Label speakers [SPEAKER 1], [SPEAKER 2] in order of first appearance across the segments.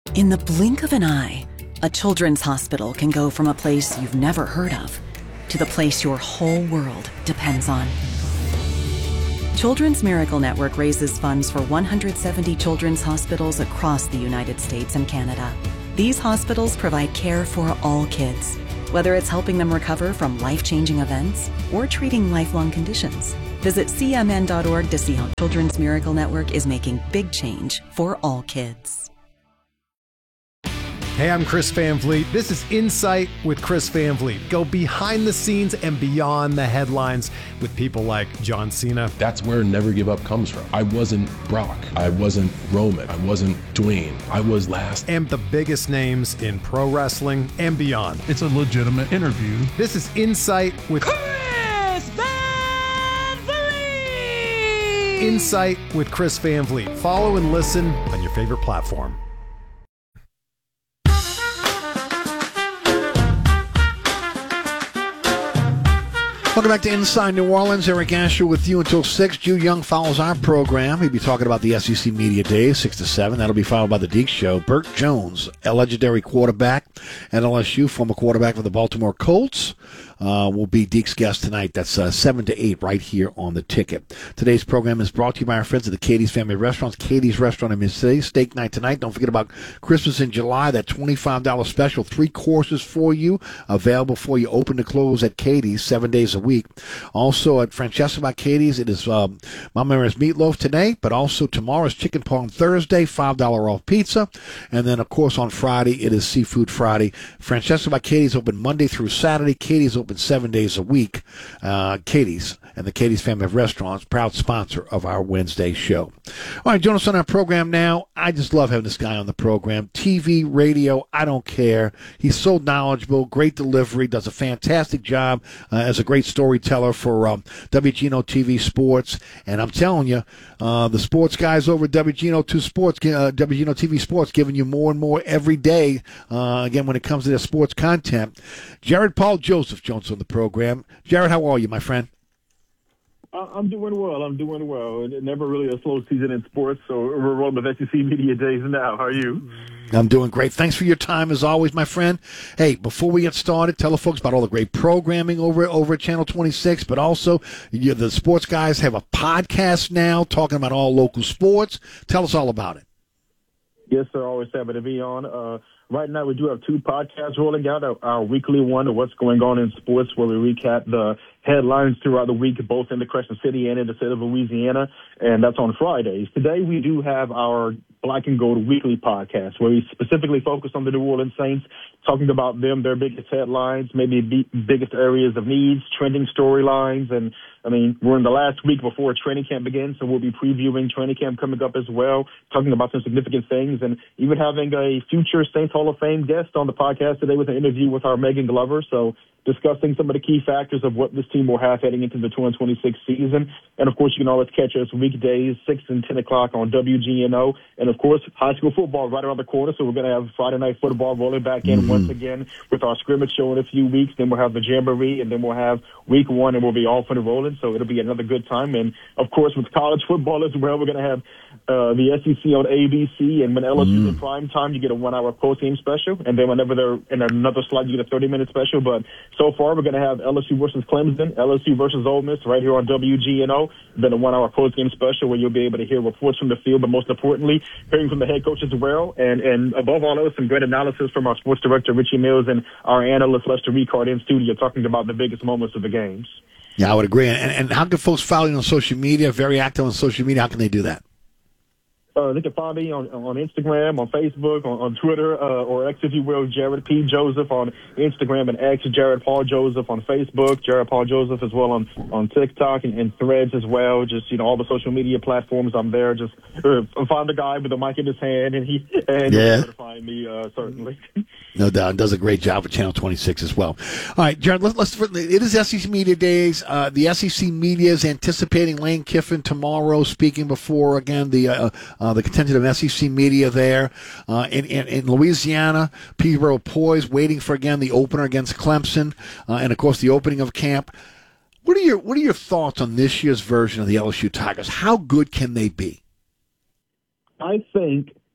[SPEAKER 1] In the blink of an eye, a children's hospital can go from a place you've never heard of to the place your whole world depends on. Children's Miracle Network raises funds for 170 children's hospitals across the United States and Canada. These hospitals provide care for all kids, whether it's helping them recover from life-changing events or treating lifelong conditions. Visit cmn.org to see how Children's Miracle Network is making big change for all kids.
[SPEAKER 2] Hey, I'm Chris Van Vliet. This is Insight with Chris Van Vliet. Go behind the scenes and beyond the headlines with people like John Cena.
[SPEAKER 3] That's where Never Give Up comes from. I wasn't Brock. I wasn't Roman. I wasn't Dwayne. I was last.
[SPEAKER 2] And the biggest names in pro wrestling and beyond.
[SPEAKER 4] It's a legitimate interview.
[SPEAKER 2] This is Insight with
[SPEAKER 5] Chris Van Vliet.
[SPEAKER 2] Insight with Chris Van Vliet. Follow and listen on your favorite platform.
[SPEAKER 6] Welcome back to Inside New Orleans. Eric Asher with you until 6. Jude Young follows our program. He'll be talking about the SEC Media Days, 6 to 7. That'll be followed by the Deke Show. Burt Jones, a legendary quarterback at LSU, former quarterback for the Baltimore Colts, will be Deke's guest tonight. That's 7 to 8 right here on the ticket. Today's program is brought to you by our friends at the Katie's Family Restaurants. Katie's Restaurant in Mid-City. Steak night tonight. Don't forget about Christmas in July. That $25 special. 3 courses for you. Available for you. Open to close at Katie's 7 days a week. Also at Francesca by Katie's, it is Mama Mary's Meatloaf today, but also tomorrow's Chicken Parm Thursday, $5 off pizza. And then, of course, on Friday, it is Seafood Friday. Francesca by Katie's open Monday through Saturday. Katie's open 7 days a week. Katie's and the Katie's Family of Restaurants, proud sponsor of our Wednesday show. All right, join us on our program now. I just love having this guy on the program. TV, radio, I don't care. He's so knowledgeable, great delivery, does a fantastic job as a great storyteller for WGNO TV Sports. And I'm telling you, the sports guys over at WGNO TV Sports giving you more and more every day, again, when it comes to their sports content. Jared Paul Joseph joins on the program. Jared, how are you, my friend?
[SPEAKER 7] I'm doing well. Never really a slow season in sports, so we're rolling with SEC Media Days now. How are you?
[SPEAKER 6] I'm doing great. Thanks for your time, as always, my friend. Hey, before we get started, tell the folks about all the great programming over at Channel 26, but also the sports guys have a podcast now talking about all local sports. Tell us all about it.
[SPEAKER 7] Yes, sir. Always happy to be on. Right now, we do have 2 podcasts rolling out. Our weekly one, What's Going On in Sports, where we recap the headlines throughout the week, both in the Crescent City and in the state of Louisiana, and that's on Fridays. Today, we do have our Black and Gold Weekly podcast, where we specifically focus on the New Orleans Saints, talking about them, their biggest headlines, maybe biggest areas of needs, trending storylines, and I mean, we're in the last week before training camp begins, so we'll be previewing training camp coming up as well, talking about some significant things, and even having a future Saints Hall of Fame guest on the podcast today with an interview with our Megan Glover. So discussing some of the key factors of what this team will have heading into the 2026 season. And, of course, you can always catch us weekdays, 6 and 10 o'clock on WGNO. And, of course, high school football right around the corner, so we're going to have Friday Night Football rolling back in once again with our scrimmage show in a few weeks. Then we'll have the Jamboree, and then we'll have week 1, and we'll be off and rolling. So it'll be another good time. And, of course, with college football as well, we're going to have the SEC on ABC. And when LSU's in prime time, you get a 1-hour post-game special. And then whenever they're in another slot, you get a 30-minute special. But so far, we're going to have LSU versus Clemson, LSU versus Ole Miss right here on WGNO. Then a 1-hour post-game special where you'll be able to hear reports from the field, but most importantly, hearing from the head coach as well. And above all else, some great analysis from our sports director, Richie Mills, and our analyst, Lester Ricard, in studio talking about the biggest moments of the games.
[SPEAKER 6] Yeah, I would agree. And how can folks follow you on social media, very active on social media? How can they do that?
[SPEAKER 7] They can find me on Instagram, on Facebook, on Twitter, or X, if you will, Jared P. Joseph on Instagram and X, Jared Paul Joseph on Facebook, Jared Paul Joseph as well on TikTok and Threads as well. Just, all the social media platforms, I'm there. Just find the guy with the mic in his hand, and you'll be able to find me, certainly.
[SPEAKER 6] No doubt. Does a great job at Channel 26 as well. All right, Jared, it is SEC Media Days. The SEC Media is anticipating Lane Kiffin tomorrow, speaking before, again, the contingent of SEC Media there. In Louisiana, Peterborough poised, waiting for, again, the opener against Clemson, and, of course, the opening of camp. What are your thoughts on this year's version of the LSU Tigers? How good can they be?
[SPEAKER 7] I think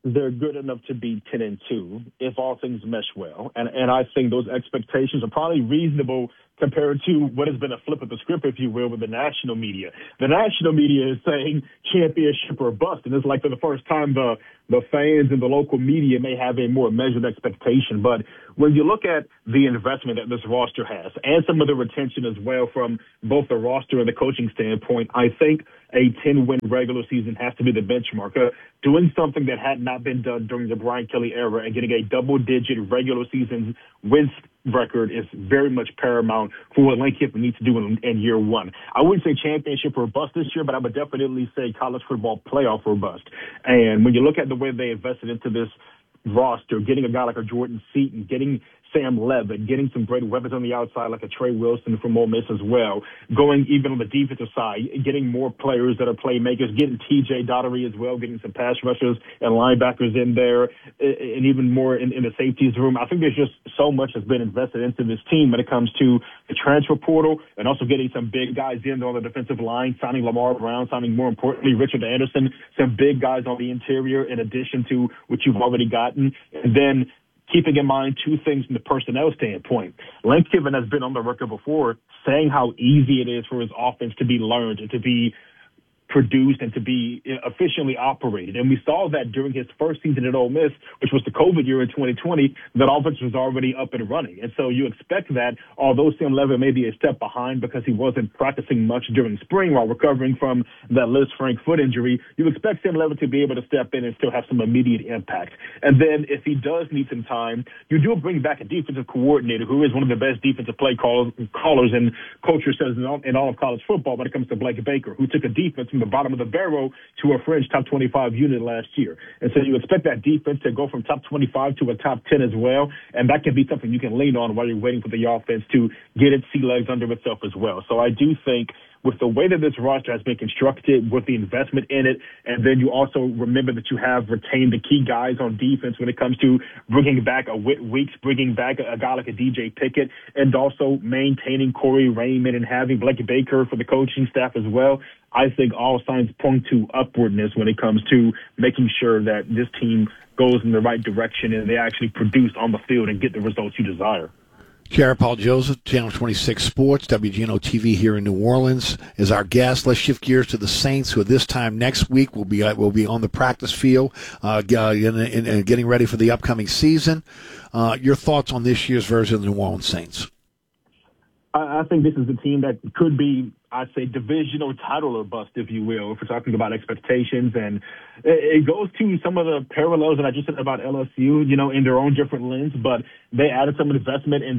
[SPEAKER 7] they're good enough to be 10-2 if all things mesh well. And I think those expectations are probably reasonable compared to what has been a flip of the script, if you will, with the national media. The national media is saying championship or bust, and it's like for the first time the fans and the local media may have a more measured expectation. But when you look at the investment that this roster has and some of the retention as well from both the roster and the coaching standpoint, I think a 10-win regular season has to be the benchmark. Doing something that had not been done during the Brian Kelly era and getting a double-digit regular season wins record is very much paramount for what Lane Kiffin needs to do in year one. I wouldn't say championship or bust this year, but I would definitely say college football playoff or bust. And when you look at the way they invested into this roster, getting a guy like a Jordan Seaton, getting Sam Levitt, getting some great weapons on the outside like a Trey Wilson from Ole Miss as well, going even on the defensive side, getting more players that are playmakers, getting T.J. Daugherty as well, getting some pass rushers and linebackers in there, and even more in the safeties room. I think there's just so much that's been invested into this team when it comes to the transfer portal and also getting some big guys in on the defensive line, signing Lamar Brown, signing more importantly Richard Anderson, some big guys on the interior in addition to what you've already gotten. And then keeping in mind two things from the personnel standpoint. Lane Kiffin has been on the record before saying how easy it is for his offense to be learned and to be produced and to be efficiently operated. And we saw that during his first season at Ole Miss, which was the COVID year in 2020, that offense was already up and running. And so you expect that, although Sam Levitt may be a step behind because he wasn't practicing much during spring while recovering from that Liz Frank foot injury, you expect Sam Levitt to be able to step in and still have some immediate impact. And then if he does need some time, you do bring back a defensive coordinator who is one of the best defensive play callers and culture says in all of college football when it comes to Blake Baker, who took a defense from the bottom of the barrel to a fringe top 25 unit last year. And so you expect that defense to go from top 25 to a top 10 as well. And that can be something you can lean on while you're waiting for the offense to get its sea legs under itself as well. So I do think with the way that this roster has been constructed, with the investment in it, and then you also remember that you have retained the key guys on defense when it comes to bringing back a Whit Weeks, bringing back a guy like a DJ Pickett, and also maintaining Corey Raymond and having Blake Baker for the coaching staff as well. I think all signs point to upwardness when it comes to making sure that this team goes in the right direction and they actually produce on the field and get the results you desire.
[SPEAKER 6] Jared Paul Joseph, Channel 26 Sports, WGNO TV here in New Orleans, is our guest. Let's shift gears to the Saints, who this time next week will be on the practice field, getting ready for the upcoming season. Your thoughts on this year's version of the New Orleans Saints?
[SPEAKER 7] I think this is a team that could be, I'd say, divisional title or bust, if you will, if we're talking about expectations. And it goes to some of the parallels that I just said about LSU, in their own different lens, but they added some investment in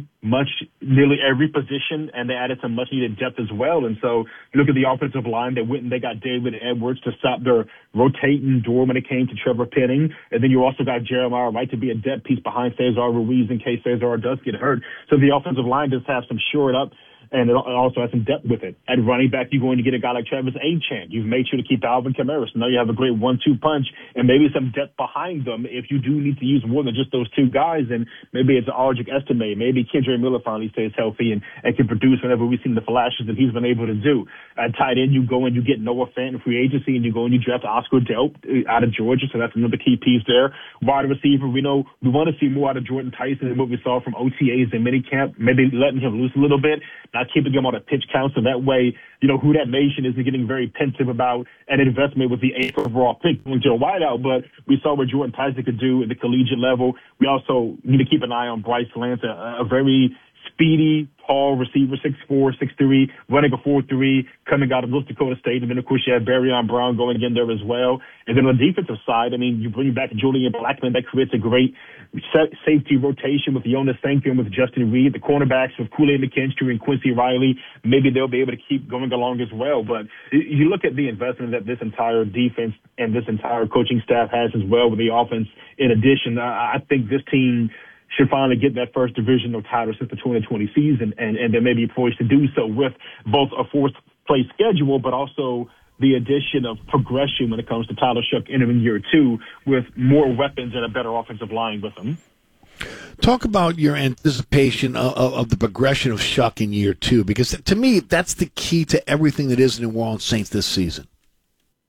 [SPEAKER 7] nearly every position, and they added some much-needed depth as well. And so you look at the offensive line, they went and they got David Edwards to stop their rotating door when it came to Trevor Penning. And then you also got Jeremiah Wright to be a depth piece behind Cesar Ruiz in case Cesar does get hurt. So the offensive line does have some shored up, and it also has some depth with it. At running back, you're going to get a guy like Travis Achane. You've made sure to keep Alvin Kamara. So now you have a great 1-2 punch and maybe some depth behind them if you do need to use more than just those two guys. And maybe it's an Audric Estime. Maybe Kendre Miller finally stays healthy and can produce whenever we've seen the flashes that he's been able to do. At tight end, you go and you get Noah Fant in free agency, and you go and you draft Oscar Delp out of Georgia. So that's another key piece there. Wide receiver, we know we want to see more out of Jordan Tyson than what we saw from OTAs and minicamp, maybe letting him loose a little bit, not keeping him on a pitch count, so that way, who that nation isn't getting very pensive about an investment with the 8th overall pick going to a wideout. But we saw what Jordan Tyson could do at the collegiate level. We also need to keep an eye on Bryce Lance, a very speedy, tall receiver, 6'4", 6'3", running a 4.3, coming out of North Dakota State. And then, of course, you have Barryon Brown going in there as well. And then on the defensive side, you bring back Julian Blackman. That creates a great safety rotation with Jonas Sankey and with Justin Reed. The cornerbacks with Kool-Aid McKinstry and Quincy Riley, maybe they'll be able to keep going along as well. But you look at the investment that this entire defense and this entire coaching staff has as well with the offense. In addition, I think this team should finally get that first divisional title since the 2020 season, and they may be poised to do so with both a fourth-place schedule, but also the addition of progression when it comes to Tyler Shough entering year 2 with more weapons and a better offensive line with them.
[SPEAKER 6] Talk about your anticipation of the progression of Shough in year 2, because to me, that's the key to everything that is the New Orleans Saints this season.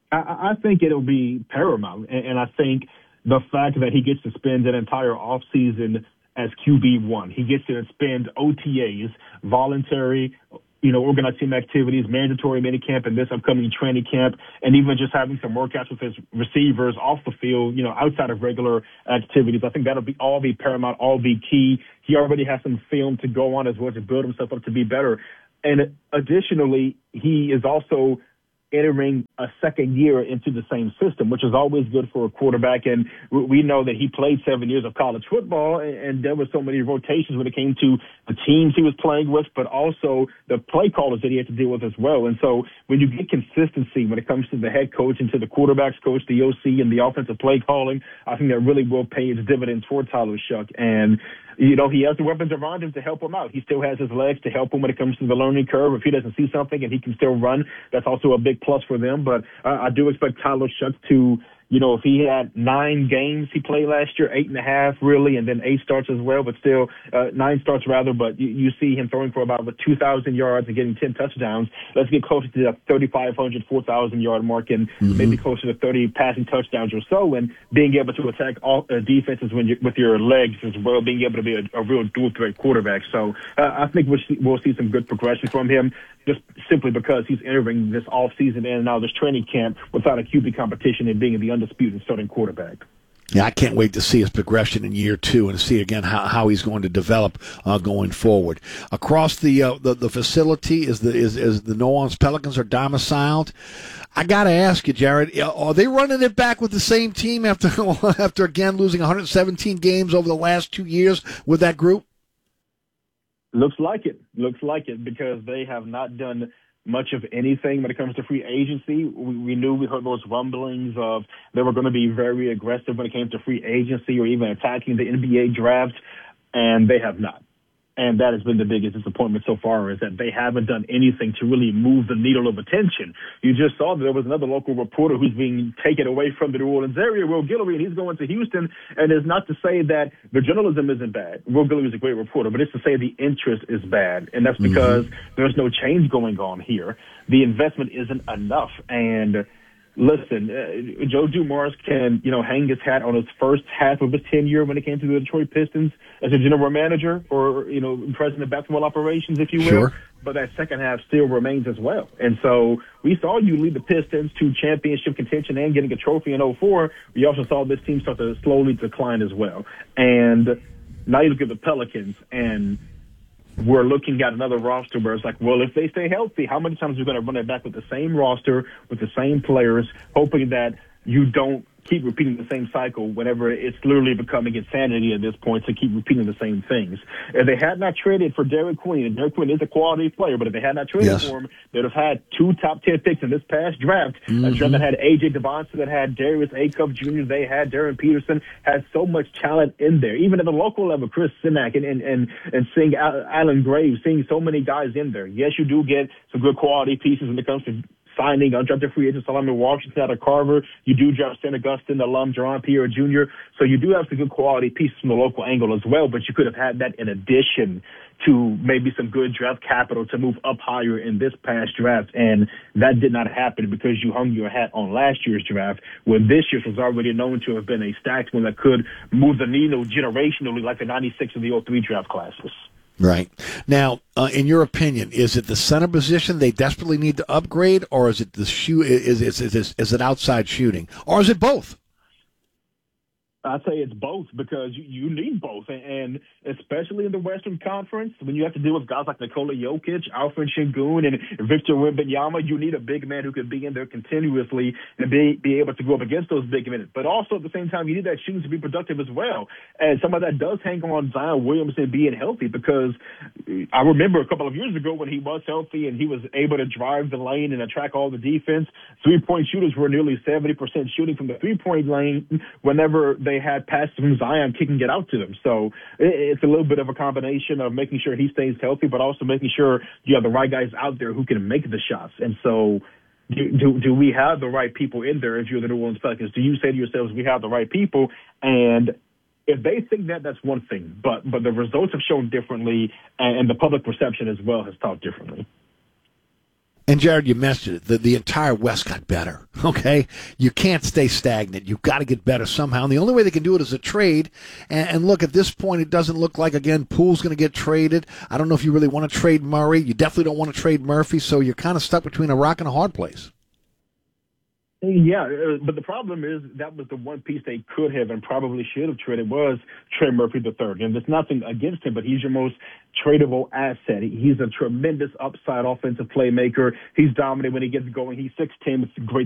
[SPEAKER 7] I think it'll be paramount, and I think the fact that he gets to spend an entire offseason as QB1, he gets to spend OTAs, voluntary, organized team activities, mandatory minicamp, and this upcoming training camp, and even just having some workouts with his receivers off the field, outside of regular activities. I think that'll all be paramount, all be key. He already has some film to go on as well to build himself up to be better. And additionally, he is also entering a second year into the same system, which is always good for a quarterback. And we know that he played 7 years of college football, and there were so many rotations when it came to the teams he was playing with, but also the play callers that he had to deal with as well. And so when you get consistency when it comes to the head coach and to the quarterback's coach, the OC, and the offensive play calling, I think that really will pay its dividends for Tyler Shough. And he has the weapons around him to help him out. He still has his legs to help him when it comes to the learning curve. If he doesn't see something and he can still run, that's also a big plus for them. But I do expect Tyler Shough to, if he had 9 games he played last year, 8.5 really, and then 8 starts as well, but still 9 starts rather. But you see him throwing for about 2,000 yards and getting 10 touchdowns. Let's get closer to that 3,500, 4,000 yard mark, and maybe closer to 30 passing touchdowns or so, and being able to attack all defenses with your legs as well, being able to be a real dual threat quarterback. So I think we'll see some good progression from him, just simply because he's entering this offseason and now this training camp without a QB competition and being the undisputed starting quarterback.
[SPEAKER 6] Yeah, I can't wait to see his progression in year 2 and see again how he's going to develop going forward. Across the facility is the New Orleans Pelicans are domiciled. I got to ask you, Jared, are they running it back with the same team after again losing 117 games over the last 2 years with that group?
[SPEAKER 7] Looks like it, because they have not done much of anything when it comes to free agency. We heard those rumblings of they were going to be very aggressive when it came to free agency or even attacking the NBA draft, and they have not. And that has been the biggest disappointment so far, is that they haven't done anything to really move the needle of attention. You just saw that there was another local reporter who's being taken away from the New Orleans area, Will Guillory, and he's going to Houston. And it's not to say that the journalism isn't bad. Will Guillory is a great reporter, but it's to say the interest is bad. And that's because there's no change going on here. The investment isn't enough. And listen, Joe Dumars can, hang his hat on his first half of his tenure when it came to the Detroit Pistons as a general manager or, president of basketball operations, if you will. Sure. But that second half still remains as well. And so we saw you lead the Pistons to championship contention and getting a trophy in 2004. We also saw this team start to slowly decline as well. And now you look at the Pelicans, and we're looking at another roster where it's like, well, if they stay healthy, how many times are we going to run it back with the same roster, with the same players, hoping that you don't keep repeating the same cycle whenever it's literally becoming insanity at this point to keep repeating the same things. If they had not traded for Derek Queen, and Derek Queen is a quality player, but if they had not traded for him, they'd have had 2 top 10 picks in this past draft. A draft that had A.J. Devonson, that had Darius Acuff Jr., they had Darren Peterson, had so much talent in there. Even at the local level, Chris Sinak and seeing Alan Graves, seeing so many guys in there. Yes, you do get some good quality pieces when it comes to signing undrafted free agent Solomon Washington out of Carver. You do draft St. Augustine alum Jerron Pierre Jr. So you do have some good quality pieces from the local angle as well, but you could have had that in addition to maybe some good draft capital to move up higher in this past draft. And that did not happen because you hung your hat on last year's draft, when this year's was already known to have been a stacked one that could move the needle generationally like the 96 and the 03 draft classes.
[SPEAKER 6] Right. Now, in your opinion, is it the center position they desperately need to upgrade, or is it the is it outside shooting, or is it both?
[SPEAKER 7] I'd say it's both, because you need both, and especially in the Western Conference, when you have to deal with guys like Nikola Jokic, Alfred Şengün, and Victor Wembanyama, you need a big man who can be in there continuously and be able to go up against those big men. But also at the same time, you need that shooting to be productive as well. And some of that does hang on Zion Williamson being healthy, because I remember a couple of years ago when he was healthy and he was able to drive the lane and attract all the defense, three-point shooters were nearly 70% shooting from the three-point lane whenever they had passes from Zion kicking it out to them. So it's a little bit of a combination of making sure he stays healthy, but also making sure you have the right guys out there who can make the shots. And so do we have the right people in there if you're the New Orleans Pelicans? Do you say to yourselves, we have the right people? And if they think that, that's one thing. But the results have shown differently, and the public perception as well has talked differently.
[SPEAKER 6] And Jared, you mentioned it. The entire West got better. Okay, you can't stay stagnant. You've got to get better somehow. And the only way they can do it is a trade. And look, at this point, it doesn't look like, again, Poole's going to get traded. I don't know if you really want to trade Murray. You definitely don't want to trade Murphy. So you're kind of stuck between a rock and a hard place.
[SPEAKER 7] Yeah, but the problem is that was the one piece they could have and probably should have traded was Trey Murphy III. And there's nothing against him, but he's your most tradable asset. He's a tremendous upside offensive playmaker. He's dominant when he gets going. He's 6'10", with great